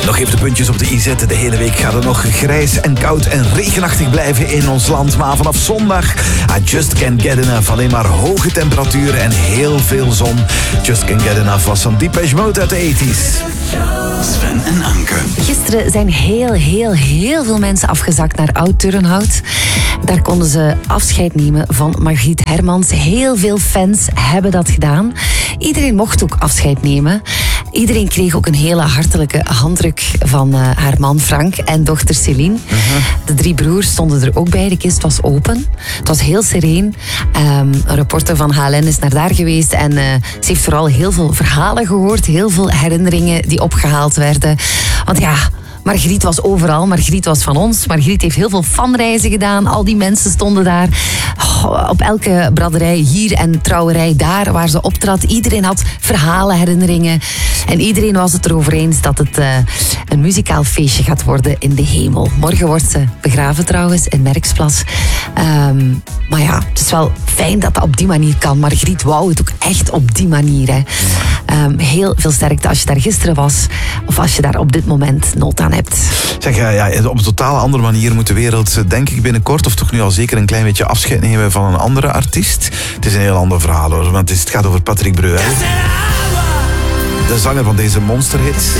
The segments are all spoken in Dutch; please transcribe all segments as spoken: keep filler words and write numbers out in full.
Nog even de puntjes op de i zetten. De hele week gaat het nog grijs en koud en regenachtig blijven in ons land. Maar vanaf zondag, I just can't get enough. Alleen maar hoge temperaturen en heel veel zon. Just can't get enough was van Depeche Mode uit de tachtiger. Sven en Anke. Gisteren zijn heel, heel, heel veel mensen afgezakt naar Oud-Turnhout. Daar konden ze afscheid nemen van Margriet Hermans. Heel veel fans hebben dat gedaan. Iedereen mocht ook afscheid nemen. Iedereen kreeg ook een hele hartelijke handdruk van uh, haar man Frank en dochter Céline. Uh-huh. De drie broers stonden er ook bij. De kist was open. Het was heel sereen. Um, een reporter van H L N is naar daar geweest en uh, ze heeft vooral heel veel verhalen gehoord. Heel veel herinneringen die opgehaald werden. Want ja... Margriet was overal, Margriet was van ons. Margriet heeft heel veel fanreizen gedaan. Al die mensen stonden daar. Oh, op elke braderij hier en trouwerij daar waar ze optrad. Iedereen had verhalen, herinneringen. En iedereen was het erover eens dat het uh, een muzikaal feestje gaat worden in de hemel. Morgen wordt ze begraven trouwens in Merksplas. Um, maar ja, het is wel fijn dat dat op die manier kan. Margriet wou het ook echt op die manier. Hè. Um, heel veel sterkte als je daar gisteren was. Of als je daar op dit moment nood aan hebt. Zeg, ja, op een totaal andere manier moet de wereld, denk ik, binnenkort, of toch nu al zeker een klein beetje afscheid nemen van een andere artiest. Het is een heel ander verhaal, hoor, want het gaat over Patrick Bruel. De zanger van deze monsterhit.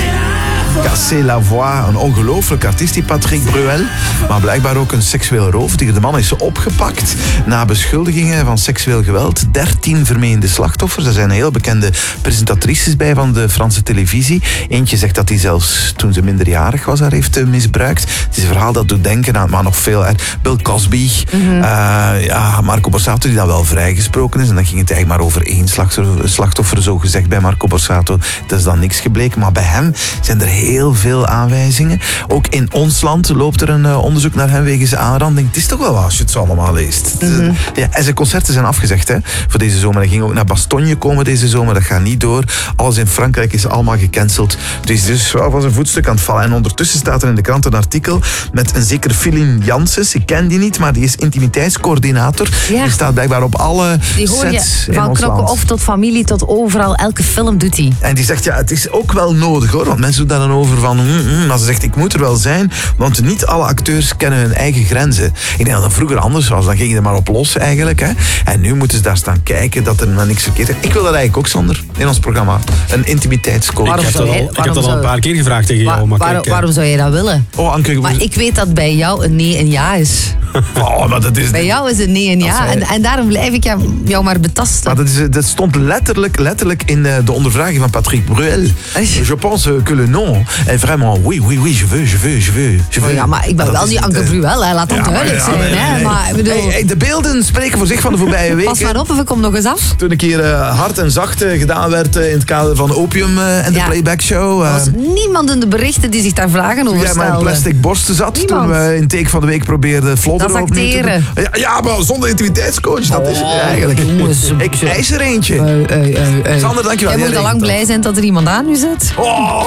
Casser la voix, een ongelooflijk artiest, die Patrick Bruel. Maar blijkbaar ook een seksueel roofdier. De man is opgepakt na beschuldigingen van seksueel geweld. dertien vermeende slachtoffers. Er zijn heel bekende presentatrices bij van de Franse televisie. Eentje zegt dat hij zelfs toen ze minderjarig was haar heeft misbruikt. Het is een verhaal dat doet denken aan, maar nog veel. Hè. Bill Cosby, mm-hmm. uh, ja, Marco Borsato, die dan wel vrijgesproken is. En dan ging het eigenlijk maar over één slachtoffer, slachtoffer zo gezegd bij Marco Borsato. Dat is dan niks gebleken. Maar bij hem zijn er heel veel aanwijzingen. Ook in ons land loopt er een uh, onderzoek naar hem wegens aanranding. Het is toch wel wat als je het zo allemaal leest. Mm-hmm. Ja, en zijn concerten zijn afgezegd, hè, voor deze zomer. Hij ging ook naar Bastogne komen deze zomer. Dat gaat niet door. Alles in Frankrijk is allemaal gecanceld. Het is dus wel van zijn voetstuk aan het vallen. En ondertussen staat er in de krant een artikel met een zeker Philin Janssens. Ik ken die niet, maar die is intimiteitscoördinator. Ja. Die staat blijkbaar op alle die hoor je sets van Knokke-Off tot familie tot overal. Elke film doet hij. En die zegt, ja, het is ook wel nodig, hoor. Want mensen doen daar dan over van, mm, mm, maar ze zegt, ik moet er wel zijn, want niet alle acteurs kennen hun eigen grenzen. Ik denk dat dat vroeger anders was. Dan ging je er maar op los, eigenlijk. Hè. En nu moeten ze daar staan kijken dat er maar niks verkeerd is. Ik wil dat eigenlijk ook, Sander, in ons programma. Een intimiteitscoach. Ik heb dat al, ik heb dat al een paar keer gevraagd tegen jou. Maar waar, kijk, waarom zou je dat willen? Oh, Anke, maar ik weet dat bij jou een nee een ja is. Oh, maar dat is bij jou is het nee en ja. En, en daarom blijf ik jou maar betasten. Maar dat, is, dat stond letterlijk, letterlijk in de ondervraging van Patrick Bruel. Je pense que le nom est vraiment oui, oui, oui, je veux, je veux, je veux. Je veux. Oh ja, maar ik ben dat wel niet Anke Bruel, hè. Laat dat ja, duidelijk ja, zijn. Nee, hè. Nee, maar, bedoel... hey, hey, de beelden spreken voor zich van de voorbije weken. Pas maar op of ik kom nog eens af. Toen een keer uh, hard en zacht uh, gedaan werd uh, in het kader van Opium uh, en de ja. Playback Show. Uh, er was niemand in de berichten die zich daar vragen over stelde. Jij met een plastic borsten zat niemand. Toen we in Take van de Week probeerden vlodder dat opnieuw te doen. Ja, ja, maar zonder intimiteitscoach, dat oh, is het eigenlijk. Jongens, ik eis er eentje. Uh, uh, uh, uh. Sander, dankjewel. Jij moet al lang blij zijn dat er iemand aan u zit. Oh.